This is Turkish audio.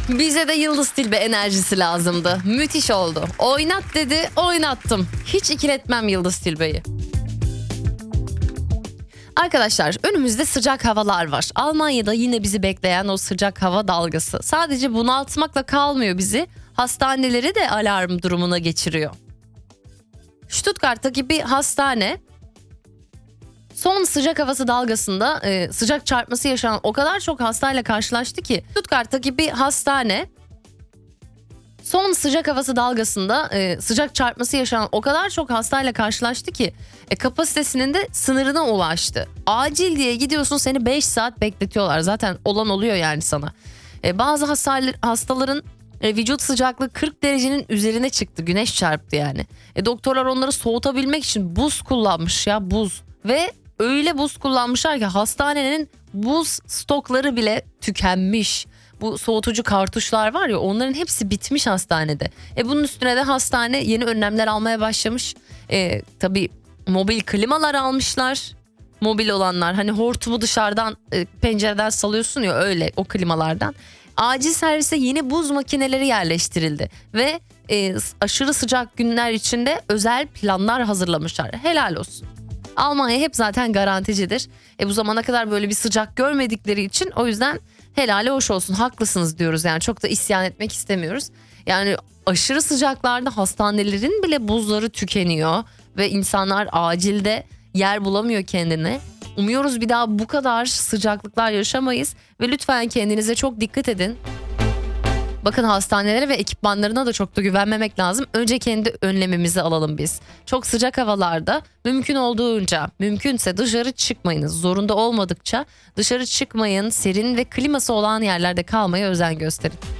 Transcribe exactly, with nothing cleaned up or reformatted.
Bize de Yıldız Tilbe enerjisi lazımdı. Müthiş oldu. Oynat dedi, oynattım. Hiç ikiletmem Yıldız Tilbe'yi. Arkadaşlar, önümüzde sıcak havalar var. Almanya'da yine bizi bekleyen o sıcak hava dalgası sadece bunaltmakla kalmıyor bizi. Hastaneleri de alarm durumuna geçiriyor. Stuttgart'taki bir hastane son sıcak havası dalgasında e, sıcak çarpması yaşanan o kadar çok hastayla karşılaştı ki Stuttgart'taki bir hastane son sıcak havası dalgasında e, sıcak çarpması yaşanan o kadar çok hastayla karşılaştı ki e, kapasitesinin de sınırına ulaştı. Acil diye gidiyorsun, seni beş saat bekletiyorlar. Zaten olan oluyor yani sana. E, bazı hastalar, hastaların e, vücut sıcaklığı kırk derecenin üzerine çıktı. Güneş çarptı yani. E, doktorlar onları soğutabilmek için buz kullanmış ya, buz. Ve öyle buz kullanmışlar ki hastanenin buz stokları bile tükenmiş. Bu soğutucu kartuşlar var ya, onların hepsi bitmiş hastanede. E bunun üstüne de hastane yeni önlemler almaya başlamış. E, tabii mobil klimalar almışlar. Mobil olanlar, hani hortumu dışarıdan e, pencereden salıyorsun ya, öyle o klimalardan. Acil servise yeni buz makineleri yerleştirildi. Ve e, aşırı sıcak günler içinde özel planlar hazırlamışlar. Helal olsun. Almanya hep zaten garanticidir. E bu zamana kadar böyle bir sıcak görmedikleri için o yüzden helali hoş olsun, haklısınız diyoruz. Yani çok da isyan etmek istemiyoruz. Yani aşırı sıcaklarda hastanelerin bile buzları tükeniyor ve insanlar acilde yer bulamıyor kendine. Umuyoruz bir daha bu kadar sıcaklıklar yaşamayız ve lütfen kendinize çok dikkat edin. Bakın, hastanelere ve ekipmanlarına da çok da güvenmemek lazım. Önce kendi önlemimizi alalım biz. Çok sıcak havalarda mümkün olduğunca, mümkünse dışarı çıkmayınız. Zorunda olmadıkça dışarı çıkmayın. Serin ve kliması olan yerlerde kalmaya özen gösterin.